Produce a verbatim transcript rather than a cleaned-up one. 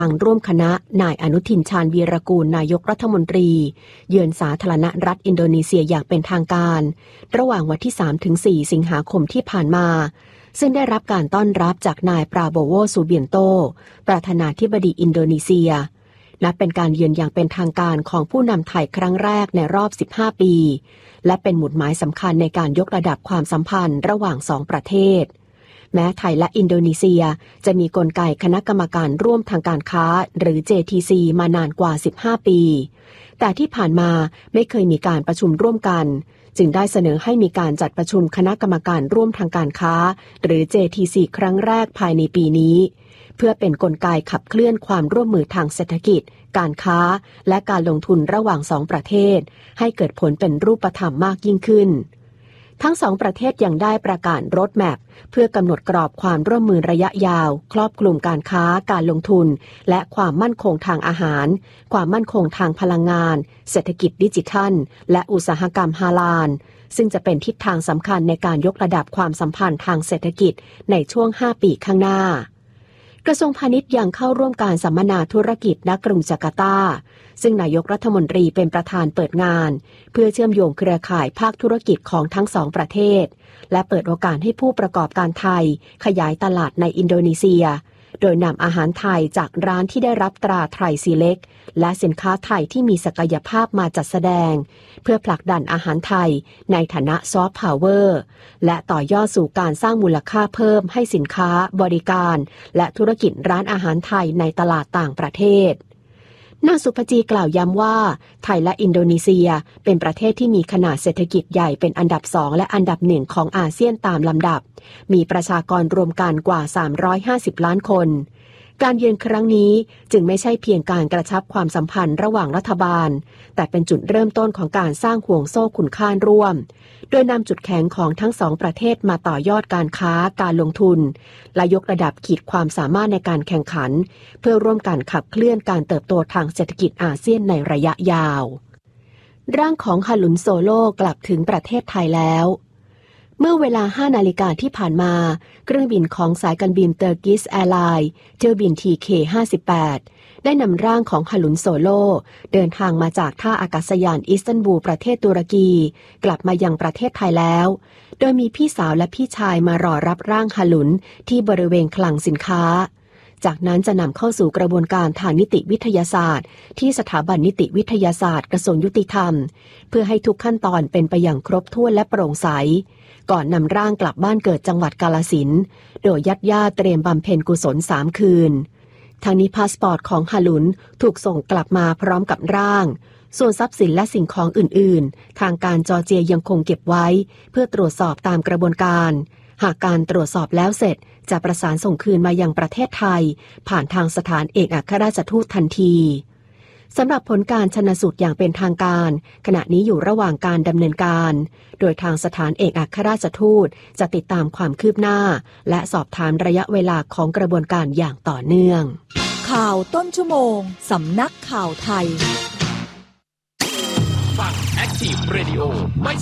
ทางร่วมคณะนายอนุทินชาญวีรกูลนายกรัฐมนตรีเยือนสาธารณรัฐอินโดนีเซียอย่างเป็นทางการระหว่างวันที่ สามถึงสี่ สิงหาคมที่ผ่านมาซึ่งได้รับการต้อนรับจากนายปราโบโว ซูเบียนโตประธานาธิบดีอินโดนีเซียนับเป็นการเยือนอย่างเป็นทางการของผู้นำไทยครั้งแรกในรอบสิบห้าปีและเป็นหมุดหมายสำคัญในการยกระดับความสัมพันธ์ระหว่างสองประเทศแม้ไทยและอินโดนีเซียจะมีกลไกคณะกรรมการร่วมทางการค้าหรือ เจ ที ซี มานานกว่าสิบห้าปีแต่ที่ผ่านมาไม่เคยมีการประชุมร่วมกันจึงได้เสนอให้มีการจัดประชุมคณะกรรมการร่วมทางการค้าหรือ เจ ที ซี ครั้งแรกภายในปีนี้เพื่อเป็นกลไกขับเคลื่อนความร่วมมือทางเศรษฐกิจการค้าและการลงทุนระหว่างสองประเทศให้เกิดผลเป็นรูปธรรมมากยิ่งขึ้นทั้งสองประเทศยังได้ประกาศโรดแมพเพื่อกำหนดกรอบความร่วมมือระยะยาวครอบคลุมการค้าการลงทุนและความมั่นคงทางอาหารความมั่นคงทางพลังงานเศรษฐกิจดิจิทัลและอุตสาหกรรมฮาลาลซึ่งจะเป็นทิศทางสำคัญในการยกระดับความสัมพันธ์ทางเศรษฐกิจในช่วงห้าปีข้างหน้ากระทรวงพาณิชย์ยังเข้าร่วมการสัมมนาธุรกิจณกรุงจาการ์ตาซึ่งนายกรัฐมนตรีเป็นประธานเปิดงานเพื่อเชื่อมโยงเครือข่ายภาคธุรกิจของทั้งสองประเทศและเปิดโอกาสให้ผู้ประกอบการไทยขยายตลาดในอินโดนีเซียโดยนำอาหารไทยจากร้านที่ได้รับตราไทยซีเล็กและสินค้าไทยที่มีศักยภาพมาจัดแสดงเพื่อผลักดันอาหารไทยในฐานะซอฟต์พาวเวอร์และต่อยอดสู่การสร้างมูลค่าเพิ่มให้สินค้าบริการและธุรกิจร้านอาหารไทยในตลาดต่างประเทศนางสุภจีกล่าวย้ำว่าไทยและอินโดนีเซียเป็นประเทศที่มีขนาดเศรษฐกิจใหญ่เป็นอันดับสองและอันดับหนึ่งของอาเซียนตามลำดับมีประชากรรวมกันกว่าสามร้อยห้าสิบล้านคนการเยือนครั้งนี้จึงไม่ใช่เพียงการกระชับความสัมพันธ์ระหว่างรัฐบาลแต่เป็นจุดเริ่มต้นของการสร้างห่วงโซ่ขุนค้านร่วมโดยนำจุดแข็งของทั้งสองประเทศมาต่อยอดการค้าการลงทุนและยกระดับขีดความสามารถในการแข่งขันเพื่อร่วมกันขับเคลื่อนการเติบโตทางเศรษฐกิจอาเซียนในระยะยาวร่างของฮาลุนโซโลกลับถึงประเทศไทยแล้วเมื่อเวลา ห้า นาฬิกาที่ผ่านมาเครื่องบินของสายการบินเตอร์กิชแอร์ไลน์เที่ยวบิน ที เค ห้าสิบแปด ได้นำร่างของฮาลุนโซโลเดินทางมาจากท่าอากาศยานอิสตันบูลประเทศตุรกีกลับมายังประเทศไทยแล้วโดยมีพี่สาวและพี่ชายมารอรับร่างฮาลุนที่บริเวณคลังสินค้าจากนั้นจะนำเข้าสู่กระบวนการทางนิติวิทยาศาสตร์ที่สถาบันนิติวิทยาศาสตร์กระทรวงยุติธรรมเพื่อให้ทุกขั้นตอนเป็นไปอย่างครบถ้วนและโปร่งใสก่อนนำร่างกลับบ้านเกิดจังหวัดกาฬสินธุ์โดยญาติๆเตรียมบำเพ็ญกุศลสามคืนทางนี้พาสปอร์ตของฮาลุนถูกส่งกลับมาพร้อมกับร่างส่วนทรัพย์สินและสิ่งของอื่นๆทางการจอร์เจียยังคงเก็บไว้เพื่อตรวจสอบตามกระบวนการหากการตรวจสอบแล้วเสร็จจะประสานส่งคืนมายังประเทศไทยผ่านทางสถานเอกอัครราชทูตทันทีสำหรับผลการชันสูตรอย่างเป็นทางการขณะนี้อยู่ระหว่างการดำเนินการโดยทางสถานเอกอัครราชทูตจะติดตามความคืบหน้าและสอบถามระยะเวลาของกระบวนการอย่างต่อเนื่องข่าวต้นชั่วโมงสำนักข่าวไทยฟัง Active Radio ไม่